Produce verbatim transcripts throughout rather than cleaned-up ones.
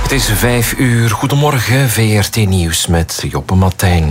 Het is vijf uur. Goedemorgen, V R T Nieuws met Joppe Martijn.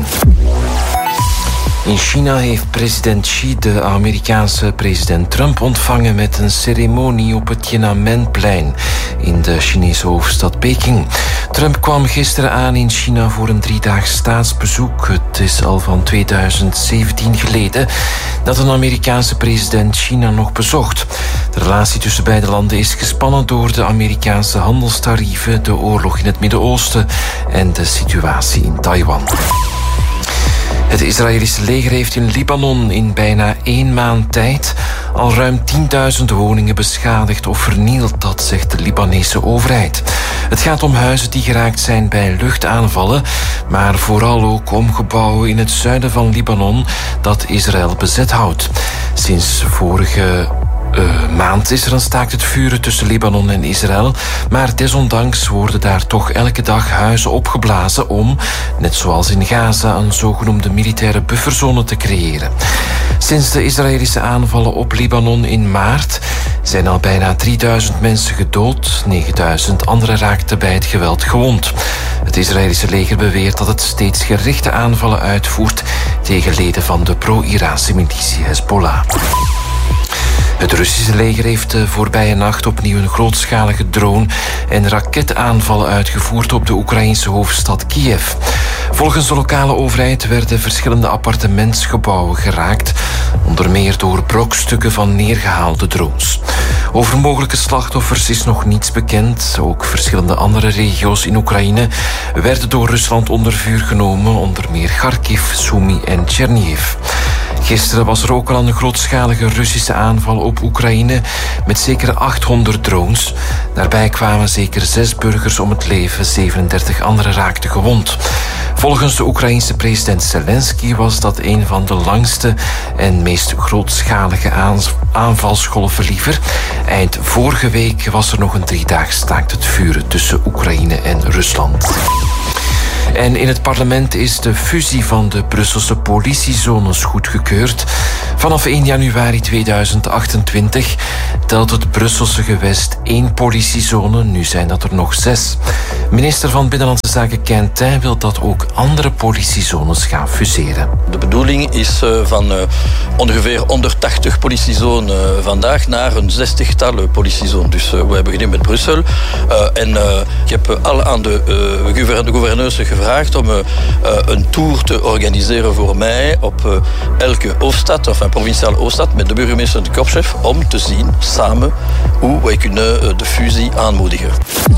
In China heeft president Xi de Amerikaanse president Trump ontvangen met een ceremonie op het Tiananmenplein in de Chinese hoofdstad Peking. Trump kwam gisteren aan in China voor een driedaags staatsbezoek. Het is al van tweeduizend zeventien geleden dat een Amerikaanse president China nog bezocht. De relatie tussen beide landen is gespannen door de Amerikaanse handelstarieven, de oorlog in het Midden-Oosten en de situatie in Taiwan. Het Israëlische leger heeft in Libanon in bijna één maand tijd al ruim tienduizend woningen beschadigd of vernield, dat zegt de Libanese overheid. Het gaat om huizen die geraakt zijn bij luchtaanvallen, maar vooral ook om gebouwen in het zuiden van Libanon dat Israël bezet houdt. Sinds vorige Uh, maand is er een staakt het vuren tussen Libanon en Israël, maar desondanks worden daar toch elke dag huizen opgeblazen om, net zoals in Gaza, een zogenoemde militaire bufferzone te creëren. Sinds de Israëlische aanvallen op Libanon in maart zijn al bijna drieduizend mensen gedood, negenduizend anderen raakten bij het geweld gewond. Het Israëlische leger beweert dat het steeds gerichte aanvallen uitvoert tegen leden van de pro-Iraanse militie Hezbollah. Het Russische leger heeft de voorbije nacht opnieuw een grootschalige drone- en raketaanvallen uitgevoerd op de Oekraïnse hoofdstad Kiev. Volgens de lokale overheid werden verschillende appartementsgebouwen geraakt, onder meer door brokstukken van neergehaalde drones. Over mogelijke slachtoffers is nog niets bekend. Ook verschillende andere regio's in Oekraïne werden door Rusland onder vuur genomen, onder meer Kharkiv, Sumy en Chernihiv. Gisteren was er ook al een grootschalige Russische aanval op Oekraïne met zeker achthonderd drones. Daarbij kwamen zeker zes burgers om het leven, zevenendertig anderen raakten gewond. Volgens de Oekraïense president Zelensky was dat een van de langste en meest grootschalige aanvalsgolven liever. Eind vorige week was er nog een driedaags staakt het vuren tussen Oekraïne en Rusland. En in het parlement is de fusie van de Brusselse politiezones goedgekeurd. Vanaf één januari tweeduizend achtentwintig telt het Brusselse gewest één politiezone. Nu zijn dat er nog zes. Minister van Binnenlandse Zaken Quintin wil dat ook andere politiezones gaan fuseren. De bedoeling is van ongeveer honderdtachtig politiezones vandaag naar een zestigtal politiezones. Dus we hebben beginnen met Brussel. En ik heb al aan de gouverneurs gevraagd om een tour te organiseren voor mij op elke hoofdstad, of een provinciale hoofdstad, met de burgemeester en de korpschef, om te zien samen hoe wij kunnen de fusie aanmoedigen.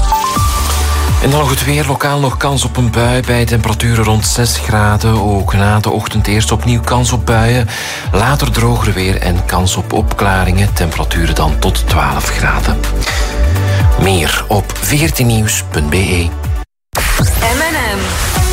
En dan nog het weer. Lokaal nog kans op een bui bij temperaturen rond zes graden. Ook na de ochtend eerst opnieuw kans op buien. Later droger weer en kans op opklaringen. Temperaturen dan tot twaalf graden. Meer op v r t nieuws punt b e. M en M.